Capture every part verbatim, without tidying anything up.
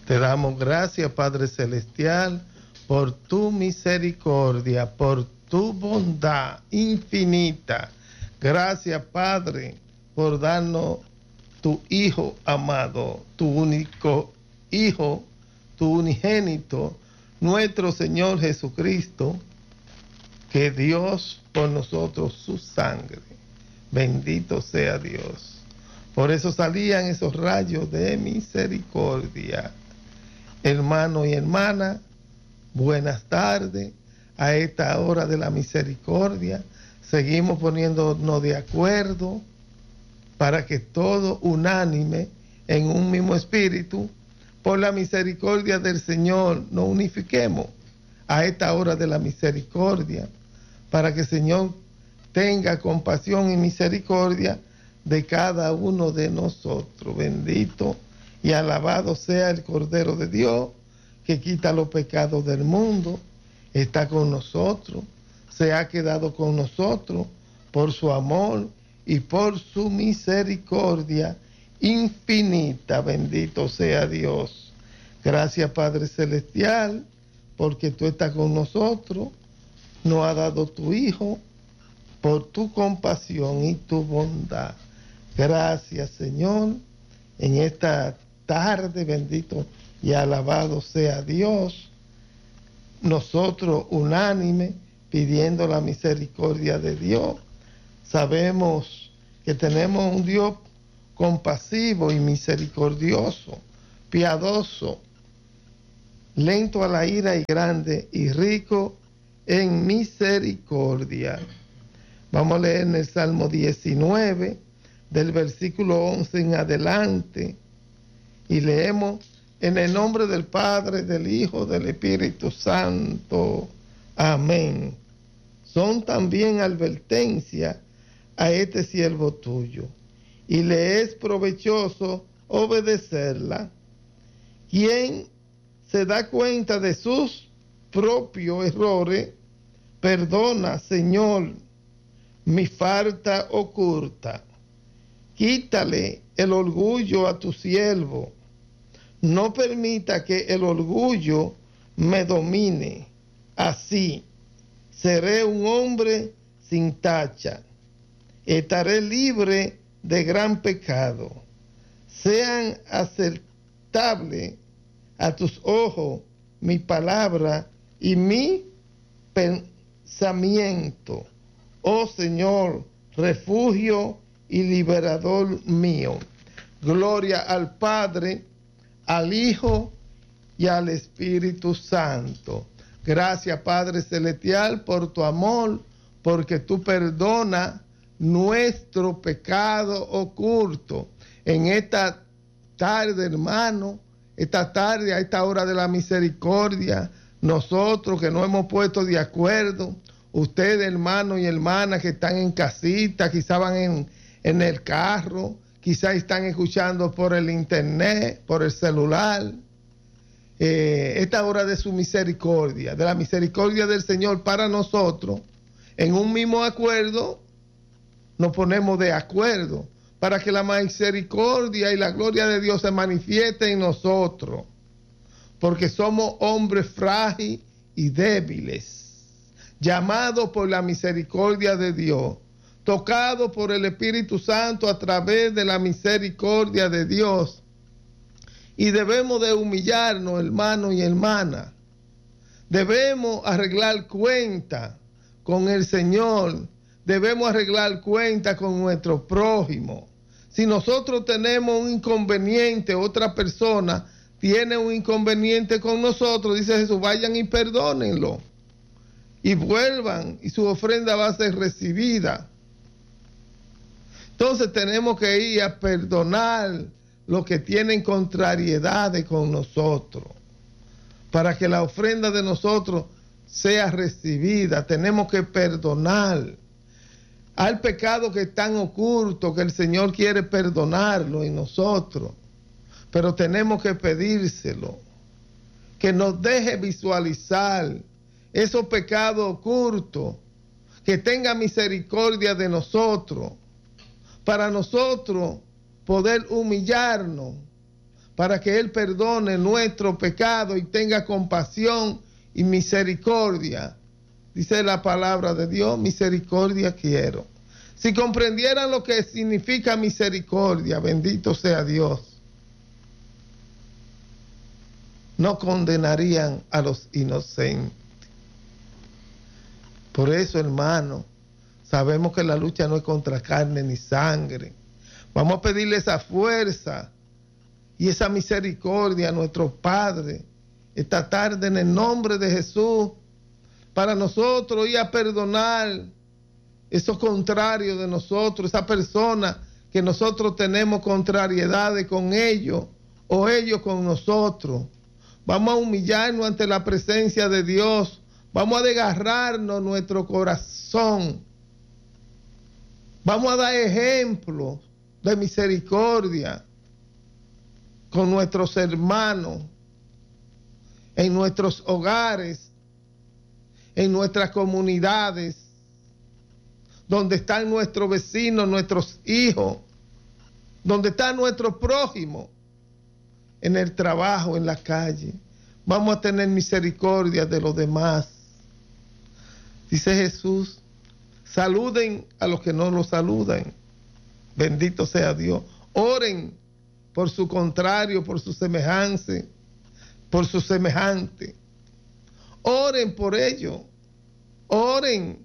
Te damos gracias, Padre Celestial, por tu misericordia, por tu bondad infinita. Gracias, Padre, por darnos tu Hijo amado, tu único Hijo, tu unigénito, nuestro Señor Jesucristo, que Dios por nosotros su sangre. Bendito sea Dios. Por eso salían esos rayos de misericordia. Hermano y hermana, buenas tardes. A esta hora de la misericordia seguimos poniéndonos de acuerdo para que todo unánime en un mismo espíritu, por la misericordia del Señor, nos unifiquemos a esta hora de la misericordia, para que el Señor tenga compasión y misericordia de cada uno de nosotros. Bendito y alabado sea el Cordero de Dios, que quita los pecados del mundo. Está con nosotros, se ha quedado con nosotros por su amor y por su misericordia infinita. Bendito sea Dios. Gracias, Padre Celestial, porque tú estás con nosotros, nos ha dado tu Hijo por tu compasión y tu bondad. Gracias, Señor, en esta tarde, bendito y alabado sea Dios. Nosotros unánime pidiendo la misericordia de Dios. Sabemos que tenemos un Dios compasivo y misericordioso, piadoso, lento a la ira y grande y rico en misericordia. Vamos a leer en el Salmo diecinueve, del versículo once en adelante, y leemos: en el nombre del Padre, del Hijo, del Espíritu Santo. Amén. Son también advertencia a este siervo tuyo, y le es provechoso obedecerla. Quien se da cuenta de sus propios errores, perdona, Señor, mi falta oculta. Quítale el orgullo a tu siervo. No permita que el orgullo me domine. Así seré un hombre sin tacha. Estaré libre de gran pecado. Sean aceptables a tus ojos mi palabra y mi pensamiento. Oh Señor, refugio y liberador mío. Gloria al Padre, al Hijo y al Espíritu Santo. Gracias, Padre Celestial, por tu amor, porque tú perdonas nuestro pecado oculto. En esta tarde, hermano, esta tarde, a esta hora de la misericordia, nosotros que nos hemos puesto de acuerdo, ustedes, hermanos y hermanas que están en casita, quizás van en, en el carro, quizás están escuchando por el internet, por el celular, eh, esta hora de su misericordia, de la misericordia del Señor para nosotros, en un mismo acuerdo, nos ponemos de acuerdo para que la misericordia y la gloria de Dios se manifieste en nosotros, porque somos hombres frágiles y débiles, llamados por la misericordia de Dios, tocados por el Espíritu Santo a través de la misericordia de Dios, y debemos de humillarnos, hermanos y hermanas. Debemos arreglar cuenta con el Señor, debemos arreglar cuenta con nuestro prójimo. Si nosotros tenemos un inconveniente, otra persona tiene un inconveniente con nosotros, dice Jesús, vayan y perdónenlo, y vuelvan, y su ofrenda va a ser recibida. Entonces tenemos que ir a perdonar los que tienen contrariedades con nosotros, para que la ofrenda de nosotros sea recibida. Tenemos que perdonar. Hay pecados que están ocultos, que el Señor quiere perdonarlo en nosotros, pero tenemos que pedírselo, que nos deje visualizar esos pecados ocultos, que tenga misericordia de nosotros, para nosotros poder humillarnos, para que Él perdone nuestro pecado y tenga compasión y misericordia. Dice la palabra de Dios, misericordia quiero. Si comprendieran lo que significa misericordia, bendito sea Dios, no condenarían a los inocentes. Por eso, hermano, sabemos que la lucha no es contra carne ni sangre. Vamos a pedirle esa fuerza y esa misericordia a nuestro Padre esta tarde en el nombre de Jesús, para nosotros ir a perdonar esos contrarios de nosotros, esa persona que nosotros tenemos contrariedades con ellos o ellos con nosotros. Vamos a humillarnos ante la presencia de Dios. Vamos a desgarrarnos nuestro corazón. Vamos a dar ejemplo de misericordia con nuestros hermanos, en nuestros hogares, en nuestras comunidades, donde están nuestros vecinos, nuestros hijos, donde está nuestro prójimo, en el trabajo, en la calle. Vamos a tener misericordia de los demás. Dice Jesús, saluden a los que no los saludan. Bendito sea Dios. Oren por su contrario, por su semejante, por su semejante. Oren por ellos. Oren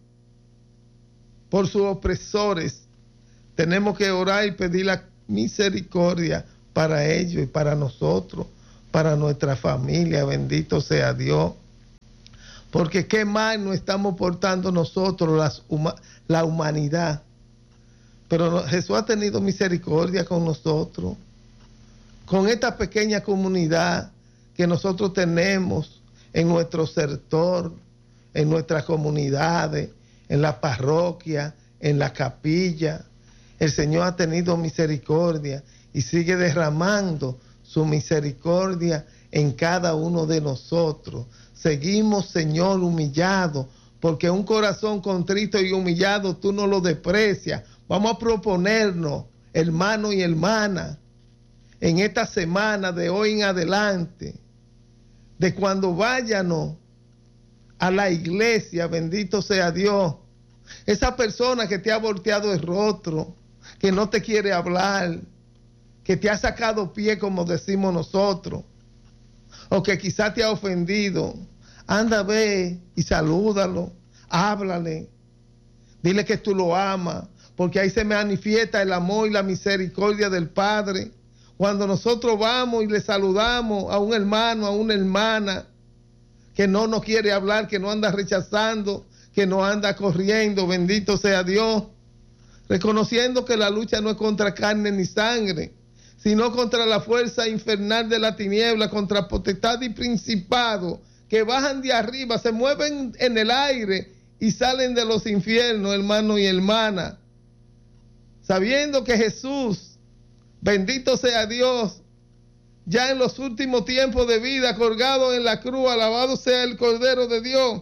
por sus opresores. Tenemos que orar y pedir la misericordia para ellos y para nosotros, para nuestra familia. Bendito sea Dios. Porque qué mal nos estamos portando nosotros, las huma- la humanidad. Pero no, Jesús ha tenido misericordia con nosotros, con esta pequeña comunidad que nosotros tenemos en nuestro sector, en nuestras comunidades, en la parroquia, en la capilla. El Señor ha tenido misericordia y sigue derramando su misericordia en cada uno de nosotros. Seguimos, Señor, humillados, porque un corazón contrito y humillado tú no lo desprecias. Vamos a proponernos, hermanos y hermanas, en esta semana de hoy en adelante, de cuando váyanos a la iglesia, bendito sea Dios, esa persona que te ha volteado el rostro, que no te quiere hablar, que te ha sacado pie, como decimos nosotros, o que quizás te ha ofendido, anda, ve y salúdalo, háblale, dile que tú lo amas, porque ahí se manifiesta el amor y la misericordia del Padre. Cuando nosotros vamos y le saludamos a un hermano, a una hermana, que no nos quiere hablar, que no anda rechazando, que no anda corriendo, bendito sea Dios, reconociendo que la lucha no es contra carne ni sangre, sino contra la fuerza infernal de la tiniebla, contra potestad y principado, que bajan de arriba, se mueven en el aire y salen de los infiernos, hermanos y hermanas, sabiendo que Jesús, bendito sea Dios, ya en los últimos tiempos de vida, colgado en la cruz, alabado sea el Cordero de Dios,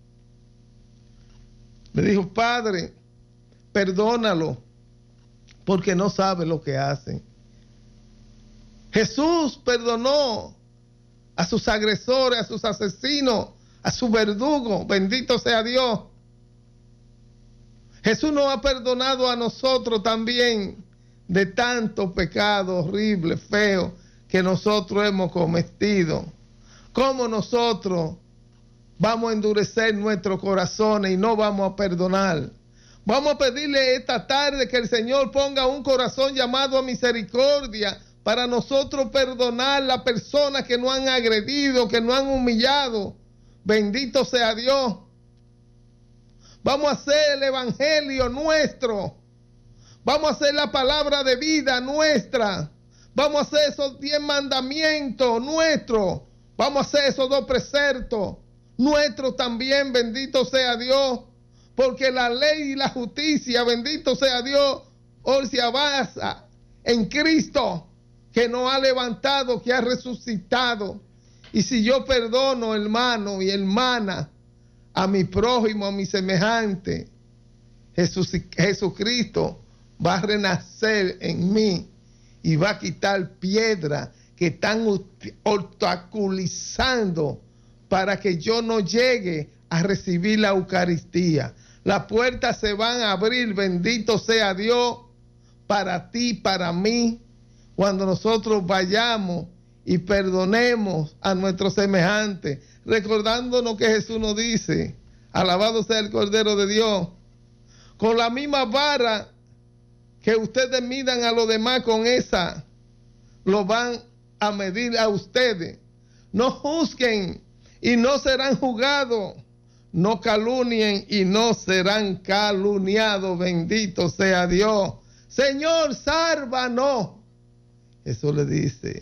le dijo, Padre, perdónalo, porque no sabe lo que hacen. Jesús perdonó a sus agresores, a sus asesinos, a su verdugo, bendito sea Dios. Jesús nos ha perdonado a nosotros también de tanto pecado horrible, feo, que nosotros hemos cometido. ¿Cómo nosotros vamos a endurecer nuestros corazones y no vamos a perdonar? Vamos a pedirle esta tarde que el Señor ponga un corazón llamado a misericordia para nosotros perdonar a las personas que nos han agredido, que nos han humillado. Bendito sea Dios. Vamos a hacer el evangelio nuestro. Vamos a hacer la palabra de vida nuestra. Vamos a hacer esos diez mandamientos nuestros. Vamos a hacer esos dos preceptos nuestros también, bendito sea Dios. Porque la ley y la justicia, bendito sea Dios, hoy se avanza en Cristo, que nos ha levantado, que ha resucitado. Y si yo perdono, hermano y hermana, a mi prójimo, a mi semejante, Jesús, Jesucristo va a renacer en mí y va a quitar piedra que están obstaculizando para que yo no llegue a recibir la Eucaristía. Las puertas se van a abrir, bendito sea Dios, para ti, para mí, cuando nosotros vayamos y perdonemos a nuestros semejantes, recordándonos que Jesús nos dice, alabado sea el Cordero de Dios, con la misma vara que ustedes midan a los demás, con esa lo van a medir a ustedes. No juzguen y no serán juzgados, no calumnien y no serán calumniados, bendito sea Dios. Señor, sálvanos. Eso le dice,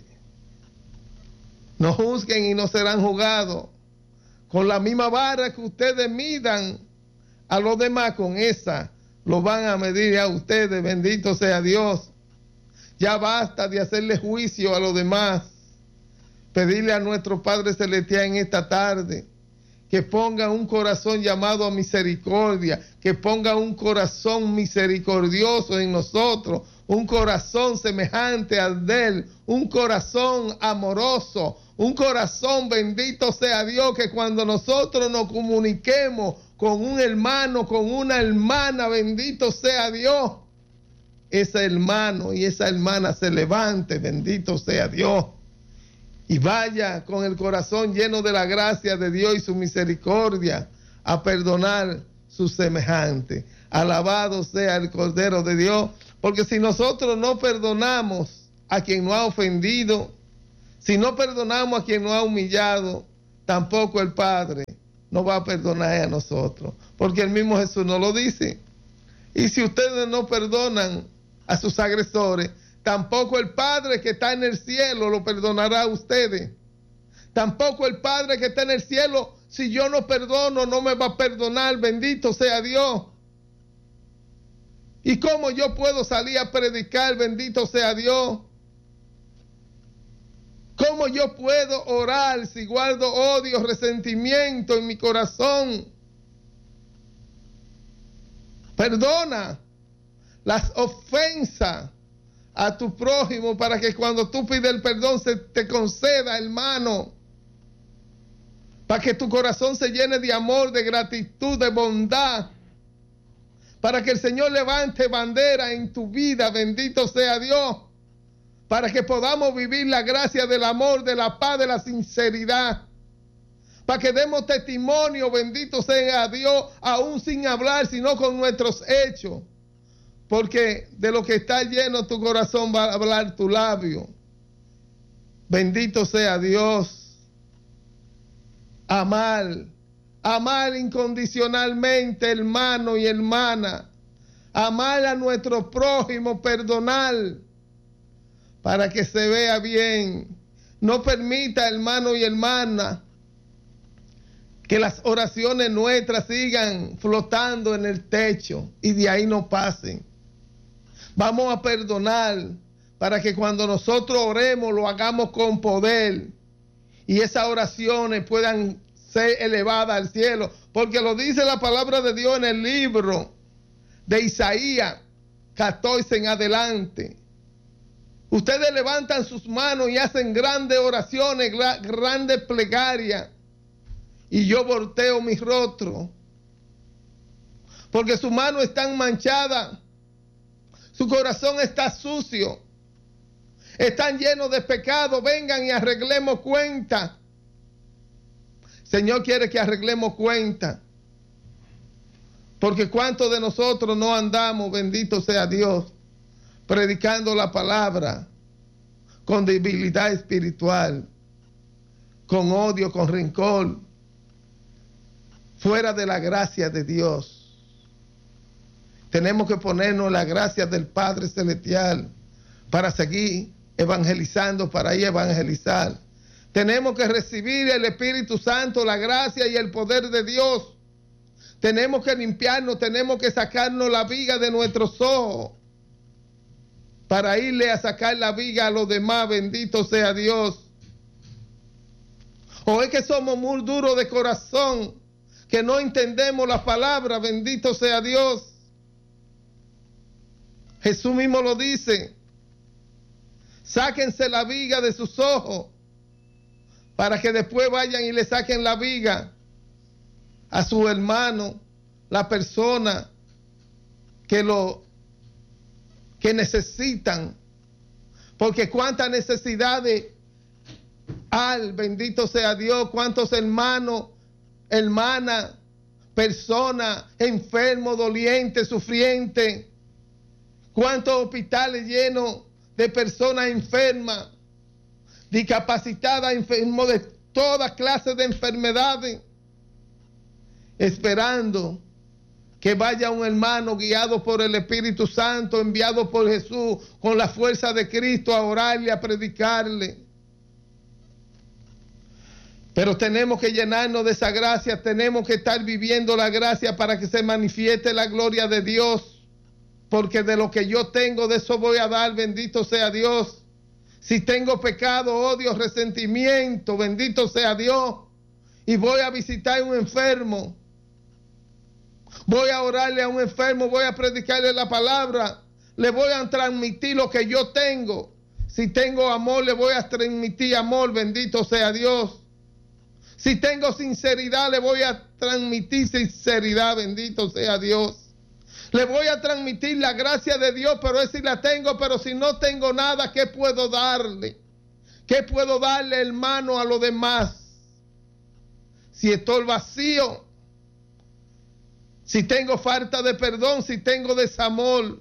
no juzguen y no serán juzgados. Con la misma vara que ustedes midan a los demás, con esa lo van a medir a ustedes, bendito sea Dios. Ya basta de hacerle juicio a los demás. Pedirle a nuestro Padre Celestial en esta tarde que ponga un corazón llamado a misericordia, que ponga un corazón misericordioso en nosotros, un corazón semejante al de Él, un corazón amoroso, un corazón, bendito sea Dios, que cuando nosotros nos comuniquemos con un hermano, con una hermana, bendito sea Dios, ese hermano y esa hermana se levante, bendito sea Dios, y vaya con el corazón lleno de la gracia de Dios y su misericordia a perdonar sus semejantes. Alabado sea el Cordero de Dios, porque si nosotros no perdonamos a quien nos ha ofendido, si no perdonamos a quien nos ha humillado, tampoco el Padre nos va a perdonar a nosotros, porque el mismo Jesús nos lo dice. Y si ustedes no perdonan a sus agresores, tampoco el Padre que está en el cielo lo perdonará a ustedes. Tampoco el Padre que está en el cielo, si yo no perdono, no me va a perdonar, bendito sea Dios. ¿Y cómo yo puedo salir a predicar, bendito sea Dios? ¿Cómo yo puedo orar si guardo odio, resentimiento en mi corazón? Perdona las ofensas a tu prójimo para que cuando tú pides el perdón se te conceda, hermano. Para que tu corazón se llene de amor, de gratitud, de bondad. Para que el Señor levante bandera en tu vida, bendito sea Dios. Para que podamos vivir la gracia del amor, de la paz, de la sinceridad. Para que demos testimonio, bendito sea Dios, aún sin hablar, sino con nuestros hechos. Porque de lo que está lleno tu corazón va a hablar tu labio. Bendito sea Dios. Amar, amar incondicionalmente, hermano y hermana. Amar a nuestro prójimo, perdonar, para que se vea bien. No permita, hermano y hermana, que las oraciones nuestras sigan flotando en el techo y de ahí no pasen. Vamos a perdonar para que cuando nosotros oremos lo hagamos con poder y esas oraciones puedan ser elevadas al cielo, porque lo dice la palabra de Dios en el libro de Isaías catorce en adelante. Ustedes levantan sus manos y hacen grandes oraciones, grandes plegarias, y yo volteo mi rostro, porque sus manos están manchadas, su corazón está sucio, están llenos de pecado. Vengan y arreglemos cuenta. Señor quiere que arreglemos cuenta, porque cuántos de nosotros no andamos, bendito sea Dios, predicando la palabra con debilidad espiritual, con odio, con rencor, fuera de la gracia de Dios. Tenemos que ponernos la gracia del Padre Celestial para seguir evangelizando, para ir a evangelizar. Tenemos que recibir el Espíritu Santo, la gracia y el poder de Dios. Tenemos que limpiarnos, tenemos que sacarnos la viga de nuestros ojos para irle a sacar la viga a los demás, bendito sea Dios. O es que somos muy duros de corazón, que no entendemos la palabra, bendito sea Dios. Jesús mismo lo dice. Sáquense la viga de sus ojos para que después vayan y le saquen la viga a su hermano, la persona que lo que necesitan. Porque cuántas necesidades hay, bendito sea Dios, cuántos hermanos, hermanas, personas enfermos, dolientes, sufrientes, cuántos hospitales llenos de personas enfermas, discapacitadas, enfermos de todas clases de enfermedades, esperando que vaya un hermano guiado por el Espíritu Santo, enviado por Jesús, con la fuerza de Cristo, a orarle, a predicarle. Pero tenemos que llenarnos de esa gracia, tenemos que estar viviendo la gracia para que se manifieste la gloria de Dios, porque de lo que yo tengo, de eso voy a dar, bendito sea Dios. Si tengo pecado, odio, resentimiento, bendito sea Dios, y voy a visitar a un enfermo, voy a orarle a un enfermo, voy a predicarle la palabra, le voy a transmitir lo que yo tengo. Si tengo amor, le voy a transmitir amor, bendito sea Dios. Si tengo sinceridad, le voy a transmitir sinceridad, bendito sea Dios. Le voy a transmitir la gracia de Dios, pero es si la tengo, pero si no tengo nada, ¿qué puedo darle? ¿Qué puedo darle, hermano, a los demás? Si estoy vacío, si tengo falta de perdón, si tengo desamor,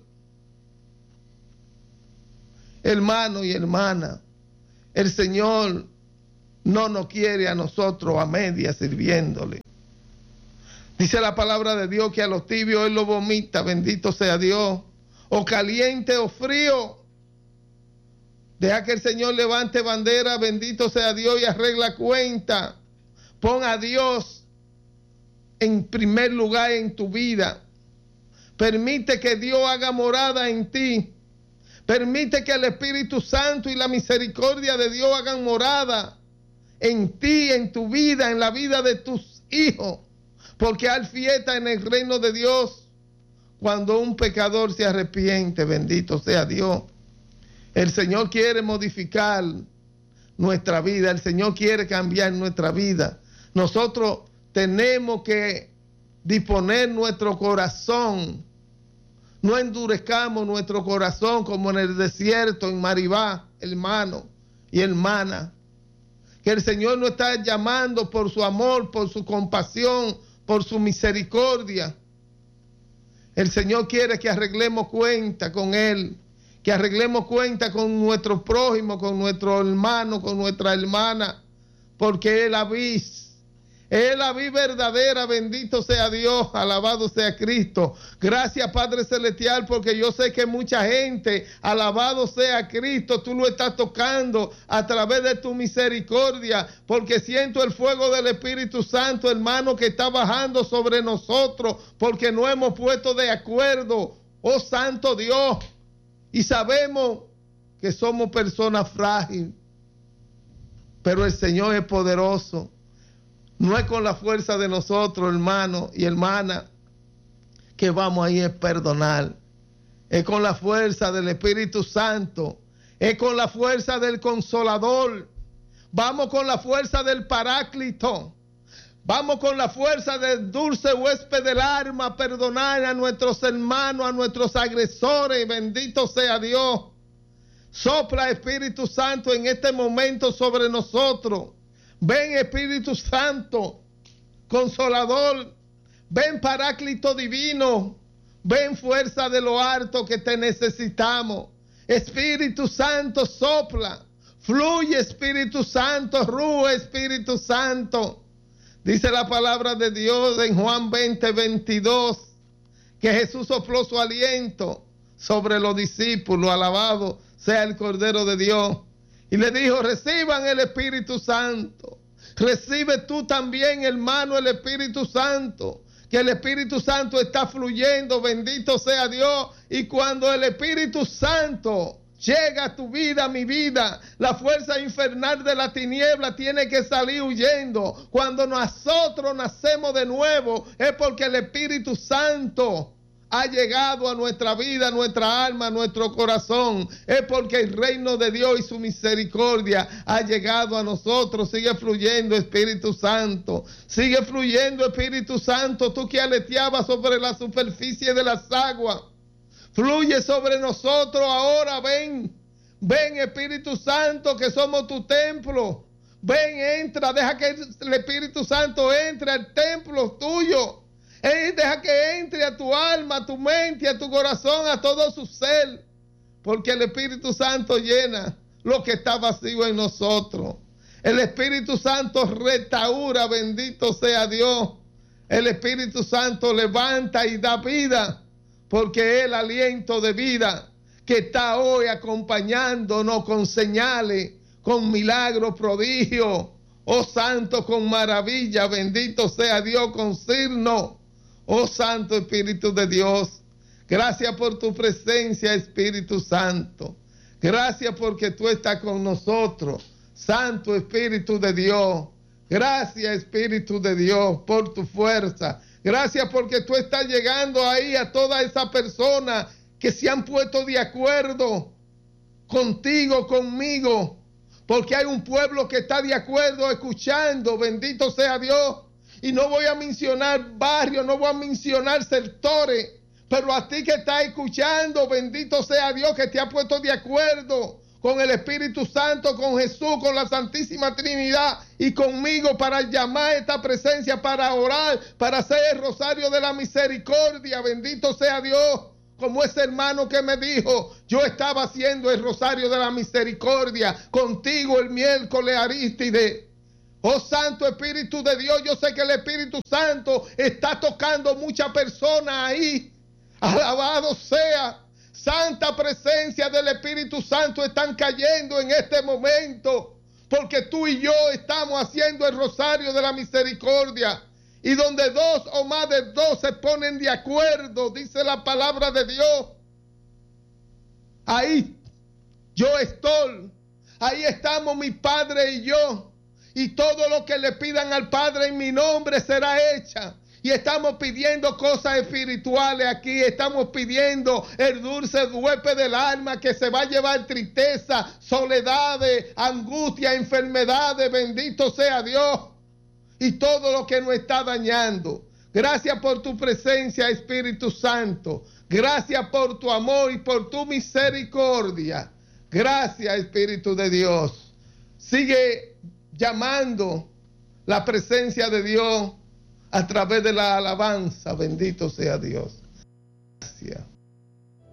hermano y hermana, el Señor no nos quiere a nosotros a medias sirviéndole. Dice la palabra de Dios que a los tibios Él los vomita, bendito sea Dios. O caliente o frío. Deja que el Señor levante bandera, bendito sea Dios, y arregla cuenta. Pon a Dios en primer lugar en tu vida. Permite que Dios haga morada en ti. Permite que el Espíritu Santo y la misericordia de Dios hagan morada en ti, en tu vida, en la vida de tus hijos. Porque hay fiesta en el reino de Dios cuando un pecador se arrepiente, bendito sea Dios. El Señor quiere modificar nuestra vida, el Señor quiere cambiar nuestra vida. Nosotros tenemos que disponer nuestro corazón. No endurezcamos nuestro corazón como en el desierto, en Maribá, hermano y hermana. Que el Señor nos está llamando por su amor, por su compasión, por su misericordia. El Señor quiere que arreglemos cuenta con Él, que arreglemos cuenta con nuestro prójimo, con nuestro hermano, con nuestra hermana, porque es la vid, es la vid verdadera, bendito sea Dios, alabado sea Cristo. Gracias, Padre Celestial, porque yo sé que mucha gente, alabado sea Cristo, tú lo estás tocando a través de tu misericordia, porque siento el fuego del Espíritu Santo, hermano, que está bajando sobre nosotros, porque no hemos puesto de acuerdo, oh Santo Dios, y sabemos que somos personas frágiles, pero el Señor es poderoso. No es con la fuerza de nosotros, hermanos y hermanas, que vamos a ir a perdonar. Es con la fuerza del Espíritu Santo. Es con la fuerza del Consolador. Vamos con la fuerza del Paráclito. Vamos con la fuerza del dulce huésped del alma a perdonar a nuestros hermanos, a nuestros agresores. Bendito sea Dios. Sopla, Espíritu Santo, en este momento sobre nosotros. Ven, Espíritu Santo, Consolador. Ven, Paráclito Divino. Ven, fuerza de lo alto, que te necesitamos. Espíritu Santo, sopla. Fluye, Espíritu Santo. Rúe, Espíritu Santo. Dice la palabra de Dios en Juan veinte, veintidós, que Jesús sopló su aliento sobre los discípulos. Alabado sea el Cordero de Dios. Y le dijo, reciban el Espíritu Santo. Recibe tú también, hermano, el Espíritu Santo. Que el Espíritu Santo está fluyendo, bendito sea Dios. Y cuando el Espíritu Santo llega a tu vida, a mi vida, la fuerza infernal de la tiniebla tiene que salir huyendo. Cuando nosotros nacemos de nuevo, es porque el Espíritu Santo ha llegado a nuestra vida, a nuestra alma, a nuestro corazón. Es porque el reino de Dios y su misericordia ha llegado a nosotros. Sigue fluyendo, Espíritu Santo. Sigue fluyendo, Espíritu Santo. Tú que aleteabas sobre la superficie de las aguas. Fluye sobre nosotros ahora. Ven, ven, Espíritu Santo, que somos tu templo. Ven, entra, deja que el Espíritu Santo entre al templo tuyo. Eh, deja que entre a tu alma, a tu mente, a tu corazón, a todo su ser. Porque el Espíritu Santo llena lo que está vacío en nosotros. El Espíritu Santo restaura, bendito sea Dios. El Espíritu Santo levanta y da vida. Porque es el aliento de vida que está hoy acompañándonos con señales, con milagros, prodigios, oh Santo, con maravilla, bendito sea Dios, con signos, oh Santo Espíritu de Dios. Gracias por tu presencia, Espíritu Santo. Gracias porque tú estás con nosotros, Santo Espíritu de Dios. Gracias, Espíritu de Dios, por tu fuerza. Gracias porque tú estás llegando ahí a todas esas personas que se han puesto de acuerdo contigo, conmigo. Porque hay un pueblo que está de acuerdo escuchando, bendito sea Dios. Y no voy a mencionar barrios, no voy a mencionar sectores, pero a ti que estás escuchando, bendito sea Dios, que te ha puesto de acuerdo con el Espíritu Santo, con Jesús, con la Santísima Trinidad y conmigo para llamar esta presencia, para orar, para hacer el rosario de la misericordia, bendito sea Dios. Como ese hermano que me dijo, yo estaba haciendo el rosario de la misericordia contigo el miércoles, Arístide. Oh Santo Espíritu de Dios, yo sé que el Espíritu Santo está tocando muchas personas ahí. Alabado sea. Santa presencia del Espíritu Santo están cayendo en este momento. Porque tú y yo estamos haciendo el rosario de la misericordia. Y donde dos o más de dos se ponen de acuerdo, dice la palabra de Dios. Ahí yo estoy. Ahí estamos mi Padre y yo. Y todo lo que le pidan al Padre en mi nombre será hecha. Y estamos pidiendo cosas espirituales aquí. Estamos pidiendo el dulce huésped del alma que se va a llevar tristeza, soledades, angustia, enfermedades. Bendito sea Dios. Y todo lo que nos está dañando. Gracias por tu presencia, Espíritu Santo. Gracias por tu amor y por tu misericordia. Gracias, Espíritu de Dios. Sigue llamando la presencia de Dios a través de la alabanza. Bendito sea Dios. Gracias.